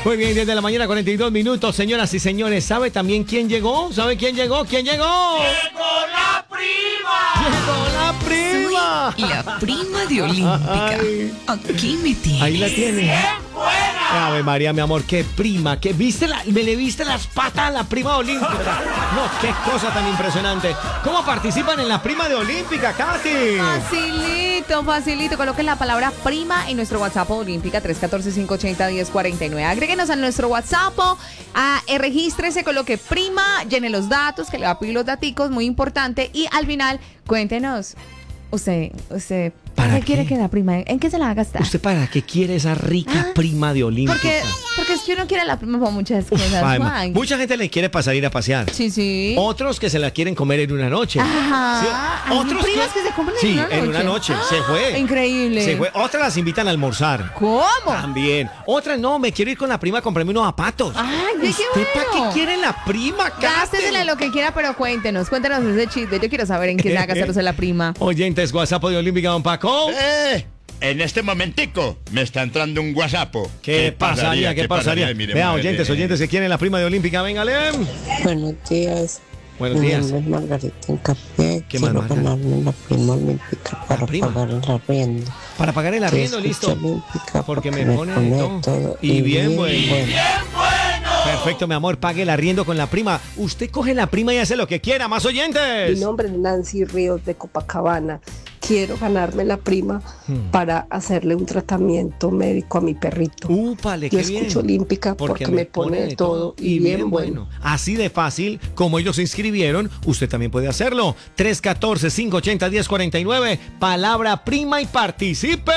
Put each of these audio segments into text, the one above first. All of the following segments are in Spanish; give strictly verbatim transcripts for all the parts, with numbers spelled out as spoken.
Muy bien, diez de la mañana, cuarenta y dos minutos, señoras y señores. ¿Sabe también quién llegó? ¿Sabe quién llegó? ¿Quién llegó? ¡Llegó la prima! ¡Llegó la prima! Soy la prima de Olímpica. Ay. Aquí me tienes. Ahí la tiene. ¡Bien buena! Ave María, mi amor, qué prima, que viste la, me le viste las patas a la prima olímpica. No, qué cosa tan impresionante. ¿Cómo participan en la prima de Olímpica, Katy? Facilito, facilito. Coloquen la palabra prima en nuestro WhatsApp Olímpica tres uno cuatro, cinco ocho cero, uno cero cuatro nueve. Agréguenos a nuestro WhatsApp, a, eh, regístrese, coloque prima, llene los datos, que le va a pedir los daticos, muy importante. Y al final, cuéntenos, usted, usted, ¿para, ¿Para qué quiere qué? que la prima? ¿En qué se la va a gastar? ¿Usted para qué quiere esa rica Ah, prima de Olímpica? Porque, porque es que uno quiere la prima para muchas cosas, Ay, ma- Juan. mucha gente le quiere pasar ir a pasear. Sí, sí. Otros que se la quieren comer en una noche. Ajá. Sí, Hay otros primas que se compran en sí, una noche. en una noche. Se fue. Increíble. Se fue. Otras las invitan a almorzar. ¿Cómo? También. Otras no, me quiero ir con la prima a comprarme unos zapatos. Ay, ve qué ¿Usted para bueno. qué quiere la prima, Kate? Gástesela lo que quiera, pero cuéntenos, cuéntenos ese chiste. Yo quiero saber en qué se va a gastarse la prima. Oyentes, WhatsApp de Olímpica, don Paco. Eh, en este momentico me está entrando un WhatsApp. ¿Qué pasaría? ¿Qué pasaría? Mire, Vea, madre. oyentes, oyentes que quieren la prima de Olímpica, véngale. Buenos días. Buenos Mi días. nombre es Margarita Encapié. ¿Qué más, Quiero Marga? ganarme la prima olímpica para prima? pagar el arriendo. Para pagar el arriendo, Que listo. escuche Olímpica Porque me pone de todo. Y bien, bueno. ¡Bien bueno! Perfecto, mi amor, pague el arriendo con la prima. Usted coge la prima y hace lo que quiera. Más Mi oyentes. nombre es Nancy Ríos de Copacabana. Quiero ganarme la prima Hmm. para hacerle un tratamiento médico a mi perrito. Úpale, Yo qué bien. escucho Olímpica porque, me pone de todo y bien bueno. Así de fácil, como ellos se inscribieron, usted también puede hacerlo. tres uno cuatro, cinco ocho cero, uno cero cuatro nueve. Palabra prima y participe.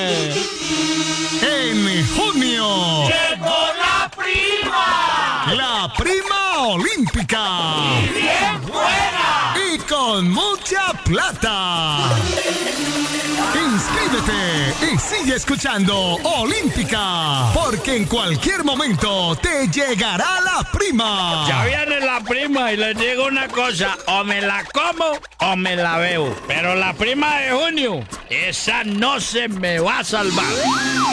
En junio, ¡Llegó la prima! la prima olímpica. ¡Bien buena! Y con mucha plata. Inscríbete y sigue escuchando Olímpica, porque en cualquier momento te llegará la prima. Ya viene la prima y les digo una cosa, o me la como o me la veo. Pero la prima de junio, esa no se me va a salvar.